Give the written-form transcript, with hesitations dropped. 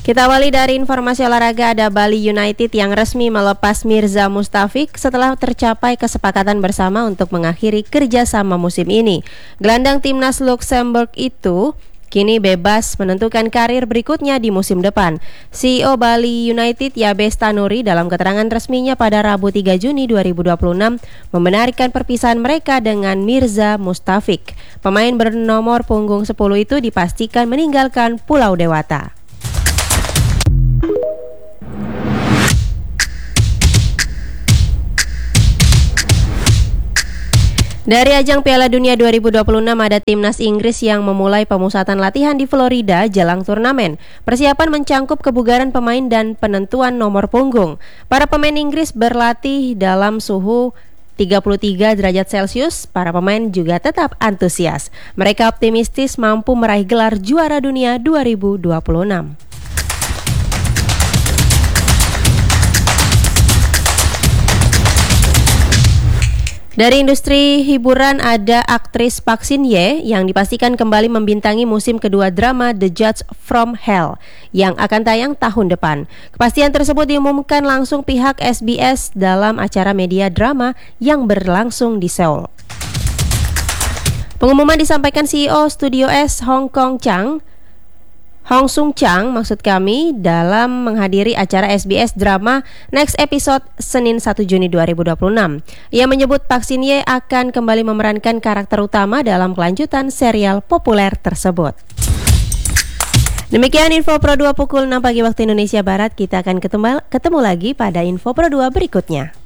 Kita awali dari informasi olahraga. Ada Bali United yang resmi melepas Mirza Mustafik setelah tercapai kesepakatan bersama untuk mengakhiri kerjasama musim ini. Gelandang timnas Luxembourg itu kini bebas menentukan karir berikutnya di musim depan. CEO Bali United Yabes Tanuri dalam keterangan resminya pada Rabu 3 Juni 2026 membenarkan perpisahan mereka dengan Mirza Mustafik. Pemain bernomor punggung 10 itu dipastikan meninggalkan Pulau Dewata. Dari ajang Piala Dunia 2026 ada timnas Inggris yang memulai pemusatan latihan di Florida jelang turnamen. Persiapan mencangkup kebugaran pemain dan penentuan nomor punggung. Para pemain Inggris berlatih dalam suhu 33 derajat Celcius. Para pemain juga tetap antusias. Mereka optimistis mampu meraih gelar juara dunia 2026. Dari industri hiburan ada aktris Park Shin-hye yang dipastikan kembali membintangi musim kedua drama The Judge from Hell yang akan tayang tahun depan. Kepastian tersebut diumumkan langsung pihak SBS dalam acara media drama yang berlangsung di Seoul. Pengumuman disampaikan CEO Studio S Hong Sung Chang dalam menghadiri acara SBS drama Next Episode Senin 1 Juni 2026. Ia menyebut Park Shin-hye akan kembali memerankan karakter utama dalam kelanjutan serial populer tersebut. Demikian Info Pro 2 pukul 6 pagi waktu Indonesia Barat. Kita akan ketemu lagi pada Info Pro 2 berikutnya.